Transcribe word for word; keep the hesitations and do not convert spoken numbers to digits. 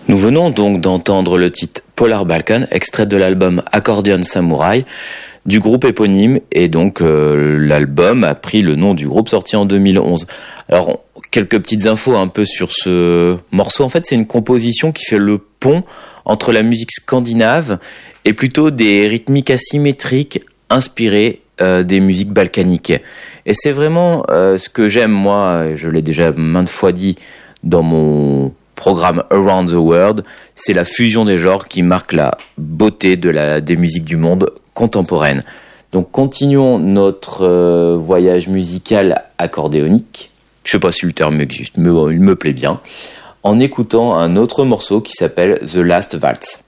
Nous venons donc d'entendre le titre Polar Balkan, extrait de l'album Accordion Samurai du groupe éponyme, et donc euh, l'album a pris le nom du groupe, sorti en deux mille onze. Alors, quelques petites infos un peu sur ce morceau. En fait, c'est une composition qui fait le pont entre la musique scandinave et plutôt des rythmiques asymétriques inspirées euh, des musiques balkaniques. Et c'est vraiment euh, ce que j'aime, moi, je l'ai déjà maintes fois dit dans mon programme Around the World, c'est la fusion des genres qui marque la beauté de la, des musiques du monde contemporaine. Donc continuons notre euh, voyage musical accordéonique, je sais pas si le terme existe, mais bon, il me plaît bien, en écoutant un autre morceau qui s'appelle The Last Waltz.